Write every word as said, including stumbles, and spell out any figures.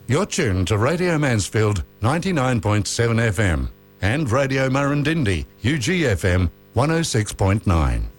You're tuned to Radio Mansfield ninety-nine point seven F M and Radio Murrindindi, U G F M one oh six point nine.